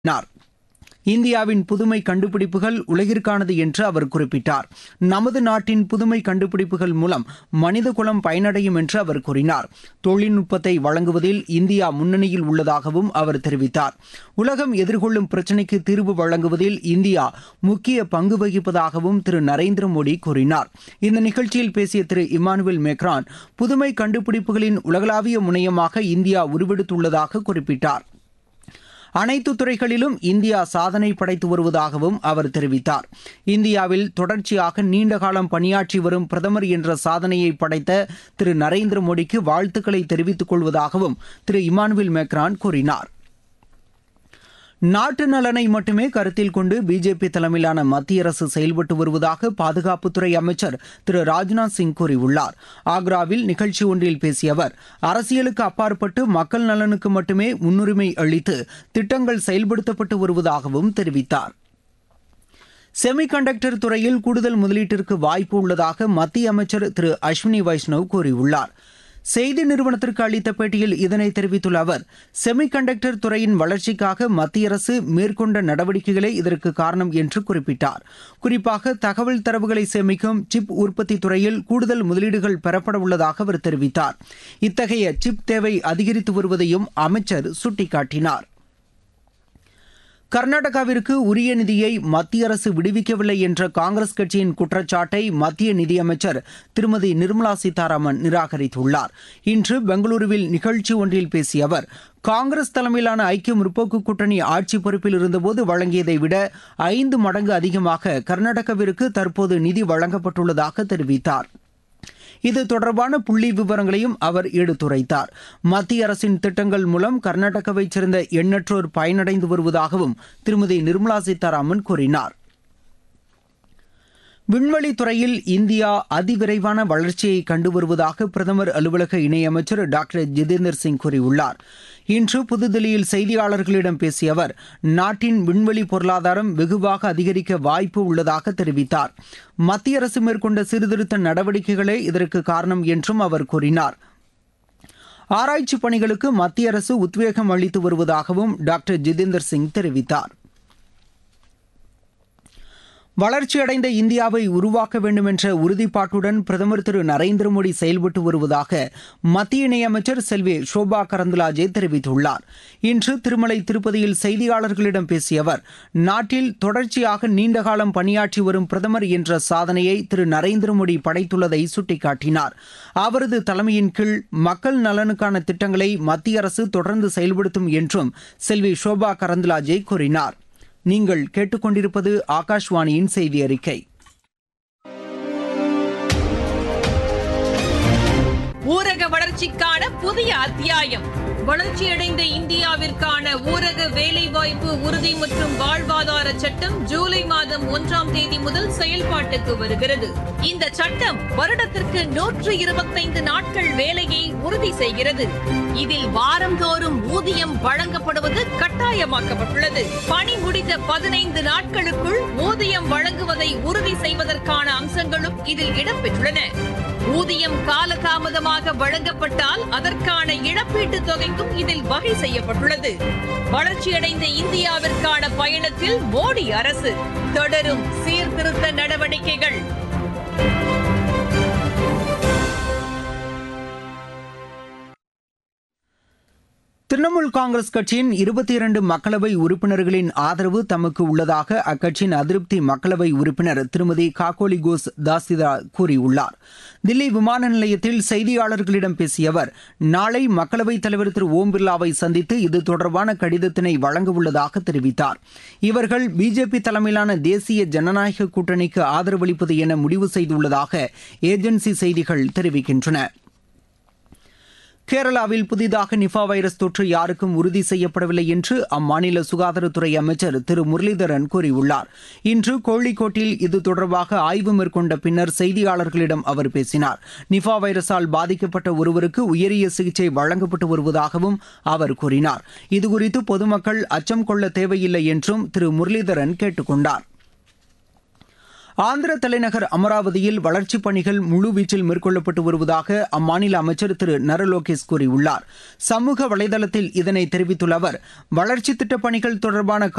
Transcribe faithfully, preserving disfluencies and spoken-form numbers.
கூறினார். இந்தியாவின் புதுமை கண்டுபிடிப்புகள் உலகிற்கானது என்று அவர் குறிப்பிட்டார். நமது நாட்டின் புதுமை கண்டுபிடிப்புகள் மூலம் மனிதகுலம் பயனடையும் என்று அவர் கூறினார். தொழில்நுட்பத்தை வழங்குவதில் இந்தியா முன்னணியில் உள்ளதாகவும் அவர் தெரிவித்தார். உலகம் எதிர்கொள்ளும் பிரச்சினைக்கு தீர்வு வழங்குவதில் இந்தியா முக்கிய பங்கு வகிப்பதாகவும் திரு நரேந்திர மோடி கூறினார். இந்த நிகழ்ச்சியில் பேசிய திரு இமானுவேல் மேக்ரான் புதுமை கண்டுபிடிப்புகளின் உலகளாவிய முனையமாக இந்தியா உருவெடுத்துள்ளதாக குறிப்பிட்டார். அனைத்து துறைகளிலும் இந்தியா சாதனை படைத்து வருவதாகவும் அவர் தெரிவித்தார். இந்தியாவில் தொடர்ச்சியாக நீண்டகாலம் பணியாற்றி வரும் பிரதமர் என்ற சாதனையை படைத்த திரு நரேந்திர மோடிக்கு வாழ்த்துக்களை தெரிவித்துக் கொள்வதாகவும் திரு இமானுவேல் மேக்ரான் கூறினார். நாட்டு நலனை மட்டுமே கருத்தில் கொண்டு பிஜேபி தலைமையிலான மத்திய அரசு செயல்பட்டு வருவதாக பாதுகாப்புத்துறை அமைச்சர் திரு ராஜ்நாத் சிங் கூறியுள்ளார். ஆக்ராவில் நிகழ்ச்சி ஒன்றில் பேசிய அவர், அரசியலுக்கு அப்பாற்பட்டு மக்கள் நலனுக்கு மட்டுமே முன்னுரிமை அளித்து திட்டங்கள் செயல்படுத்தப்பட்டு வருவதாகவும் தெரிவித்தார். செமி கண்டக்டர் துறையில் கூடுதல் முதலீட்டிற்கு வாய்ப்பு உள்ளதாக மத்திய அமைச்சர் திரு அஸ்வினி வைஷ்ணவ் கூறியுள்ளார். செய்தி நிறுவனத்திற்கு அளித்த பேட்டியில் இதனை தெரிவித்துள்ள அவர், செமி கண்டக்டர் துறையின் வளர்ச்சிக்காக மத்திய அரசு மேற்கொண்ட நடவடிக்கைகளே இதற்கு காரணம் என்று குறிப்பிட்டார். குறிப்பாக தகவல் தரவுகளை சேமிக்கும் சிப் உற்பத்தி துறையில் கூடுதல் முதலீடுகள் பெறப்பட உள்ளதாக அவர் தெரிவித்தார். இத்தகைய சிப் தேவை அதிகரித்து வருவதையும் அமைச்சர் சுட்டிக்காட்டினார். கர்நாடகாவிற்கு உரிய நிதியை மத்திய அரசு விடுவிக்கவில்லை என்ற காங்கிரஸ் கட்சியின் குற்றச்சாட்டை மத்திய நிதியமைச்சர் திருமதி நிர்மலா சீதாராமன் நிராகரித்துள்ளார். இன்று பெங்களூருவில் நிகழ்ச்சி ஒன்றில் பேசிய அவர், காங்கிரஸ் தலைமையிலான ஐக்கிய முற்போக்கு கூட்டணி ஆட்சி பொறுப்பில் இருந்தபோது வழங்கியதை விட ஐந்து மடங்கு அதிகமாக கர்நாடகாவிற்கு தற்போது நிதி வழங்கப்பட்டுள்ளதாக தெரிவித்தார். இது தொடர்பான புள்ளி விவரங்களையும் அவர் எடுத்துரைத்தார். மத்திய அரசின் திட்டங்கள் மூலம் கர்நாடகாவைச் சேர்ந்த எண்ணற்றோர் பயனடைந்து வருவதாகவும் திருமதி நிர்மலா சீதாராமன் கூறினார். விண்வெளித் துறையில் இந்தியா அதிவிரைவான வளர்ச்சியை கண்டு வருவதாக பிரதமர் அலுவலக இணையமைச்சர் டாக்டர் ஜிதேந்தர் சிங் கூறியுள்ளார். இன்று புதுதில்லியில் செய்தியாளர்களிடம் பேசிய அவர், நாட்டின் விண்வெளி பொருளாதாரம் வெகுவாக அதிகரிக்க வாய்ப்பு உள்ளதாக தெரிவித்தார். மத்திய அரசு மேற்கொண்ட சீர்திருத்த நடவடிக்கைகளே இதற்கு காரணம் என்றும் அவர் கூறினார். ஆராய்ச்சி பணிகளுக்கு மத்திய அரசு உத்வேகம் அளித்து வருவதாகவும் டாக்டர் ஜிதேந்தர் சிங் தெரிவித்தார். வளர்ச்சியடைந்த இந்தியாவை உருவாக்க வேண்டும் என்ற உறுதிப்பாட்டுடன் பிரதமர் திரு நரேந்திர மோடி செயல்பட்டு வருவதாக மத்திய இணையமைச்சர் செல்வி ஷோபா கரந்தலாஜே தெரிவித்துள்ளார். இன்று திருமலை திருப்பதியில் செய்தியாளர்களிடம் பேசிய அவர், நாட்டில் தொடர்ச்சியாக நீண்டகாலம் பணியாற்றி வரும் பிரதமர் என்ற சாதனையை திரு நரேந்திர மோடி படைத்துள்ளதை சுட்டிக்காட்டினார். அவரது தலைமையின் கீழ் மக்கள் நலனுக்கான திட்டங்களை மத்திய அரசு தொடர்ந்து செயல்படுத்தும் என்றும் செல்வி ஷோபா கரந்தலாஜே கூறினார். நீங்கள் கேட்டுக்கொண்டிருப்பது ஆகாஷ்வாணியின் செய்தி அறிக்கை. ஊரக வளர்ச்சிக்கான புதிய அத்தியாயம். வளர்ச்சியடைந்த இந்தியாவிற்கான ஊரக வேலைவாய்ப்பு உறுதி மற்றும் வாழ்வாதார சட்டம் ஜூலை மாதம் ஒன்றாம் தேதி முதல் செயல்பாட்டுக்கு வருகிறது. இந்த சட்டம் வருடத்திற்கு நூற்று இருபத்தைந்து நாட்கள் வேலையை உறுதி செய்கிறது. இதில் வாரந்தோறும் ஊதியம் வழங்கப்படுவது கட்டாயமாக்கப்பட்டுள்ளது. பணி முடிந்த பதினைந்து நாட்களுக்குள் ஊதியம் வழங்குவதை உறுதி செய்வதற்கான அம்சங்களும் இதில் இடம்பெற்றுள்ளன. ஊதியம் காலதாமதமாக வழங்கப்பட்டால் அதற்கான இழப்பீட்டுத் தொகைக்கும் இதில் வகை செய்யப்பட்டுள்ளது. வளர்ச்சியடைந்த இந்தியாவிற்கான பயணத்தில் மோடி அரசு தொடரும் சீர்திருத்த நடவடிக்கைகள். திரிணாமுல் காங்கிரஸ் கட்சியின் இருபத்தி இரண்டு மக்களவை உறுப்பினர்களின் ஆதரவு தமக்கு உள்ளதாக அக்கட்சியின் அதிருப்தி மக்களவை உறுப்பினர் திருமதி காகோலி கோஸ் தாசிதா கூறியுள்ளார். தில்லி விமான நிலையத்தில் செய்தியாளர்களிடம் பேசிய அவர், நாளை மக்களவைத் தலைவர் திரு ஓம் பிர்லாவை சந்தித்து இது தொடர்பான கடிதத்தினை வழங்க உள்ளதாக தெரிவித்தார். இவர்கள் பிஜேபி தலைமையிலான தேசிய ஜனநாயக கூட்டணிக்கு ஆதரவளிப்பது என முடிவு செய்துள்ளதாக ஏஜென்சி செய்திகள் தெரிவிக்கின்றன. கேரளாவில் புதிதாக நிபா வைரஸ் தொற்று யாருக்கும் உறுதி செய்யப்படவில்லை என்று அம்மாநில சுகாதாரத்துறை அமைச்சர் திரு முரளிதரன் கூறியுள்ளார். இன்று கோழிக்கோட்டில் இது தொடர்பாக ஆய்வு மேற்கொண்ட பின்னர் செய்தியாளர்களிடம் அவர் பேசினார். நிபா வைரஸால் பாதிக்கப்பட்ட ஒருவருக்கு உயரிய சிகிச்சை வழங்கப்பட்டு வருவதாகவும் அவர் கூறினார். இதுகுறித்து பொதுமக்கள் அச்சம் கொள்ள தேவையில்லை என்றும் திரு முரளிதரன் கேட்டுக் கொண்டார். ஆந்திர தலைநகர் அமராவதியில் வளர்ச்சிப் பணிகள் முழுவீச்சில் மேற்கொள்ளப்பட்டு வருவதாக அம்மாநில அமைச்சர் திரு நர லோகேஷ் கூறியுள்ளார். சமூக வலைதளத்தில் இதனை தெரிவித்துள்ள அவர், வளர்ச்சித் திட்டப் பணிகள் தொடர்பான